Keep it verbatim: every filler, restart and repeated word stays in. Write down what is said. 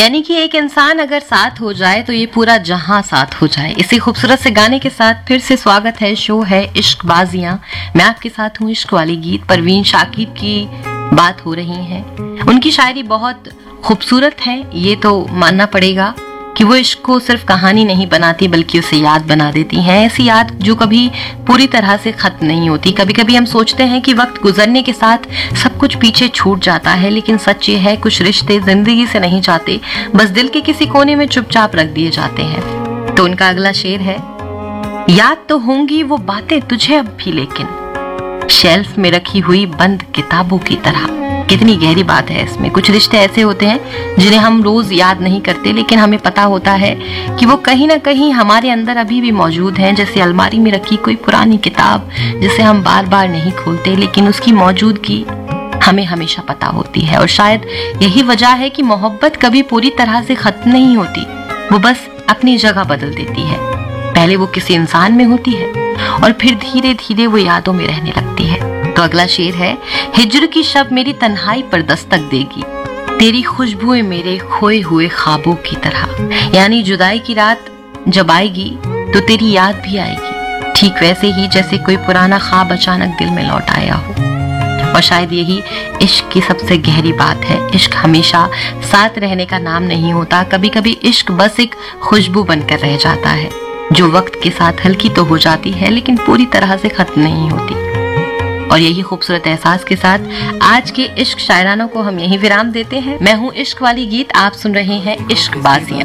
यानी कि एक इंसान अगर साथ हो जाए तो ये पूरा जहां साथ हो जाए। इसी खूबसूरत से गाने के साथ फिर से स्वागत है, शो है इश्क बाजियां। मैं आपके साथ हूँ। इश्क वाली गीत परवीन शाकिर की बात हो रही है। उनकी शायरी बहुत खूबसूरत है, ये तो मानना पड़ेगा कि वो इश्क को सिर्फ कहानी नहीं बनाती बल्कि उसे याद बना देती हैं। ऐसी याद जो कभी पूरी तरह से खत्म नहीं होती। कभी कभी हम सोचते हैं कि वक्त गुजरने के साथ सब कुछ पीछे छूट जाता है, लेकिन सच ये है कुछ रिश्ते जिंदगी से नहीं जाते, बस दिल के किसी कोने में चुपचाप रख दिए जाते हैं। तो उनका अगला शेर है, याद तो होंगी वो बातें तुझे अब भी, लेकिन शेल्फ में रखी हुई बंद किताबों की तरह। कितनी गहरी बात है इसमें। कुछ रिश्ते ऐसे होते हैं जिन्हें हम रोज याद नहीं करते, लेकिन हमें पता होता है कि वो कहीं ना कहीं हमारे अंदर अभी भी मौजूद हैं। जैसे अलमारी में रखी कोई पुरानी किताब जिसे हम बार बार नहीं खोलते, लेकिन उसकी मौजूदगी हमें हमेशा पता होती है। और शायद यही वजह है कि मोहब्बत कभी पूरी तरह से खत्म नहीं होती, वो बस अपनी जगह बदल देती है। पहले वो किसी इंसान में होती है और फिर धीरे धीरे वो यादों में रहने लगती है। तो अगला शेर है, हिज्र की शब मेरी तन्हाई पर दस्तक देगी, तेरी खुशबुएं मेरे खोए हुए ख्वाबों की तरह। यानी जुदाई की रात जब आएगी तो तेरी याद भी आएगी, ठीक वैसे ही जैसे कोई पुराना ख्वाब अचानक दिल में लौट आया हो। और शायद यही इश्क की सबसे गहरी बात है। इश्क हमेशा साथ रहने का नाम नहीं होता। कभी कभी इश्क बस एक खुशबू बनकर रह जाता है, जो वक्त के साथ हल्की तो हो जाती है लेकिन पूरी तरह से खत्म नहीं होती। और यही खूबसूरत एहसास के साथ आज के इश्क शायरानों को हम यही विराम देते हैं। मैं हूँ इश्क वाली गीत, आप सुन रहे हैं इश्क बाजियां।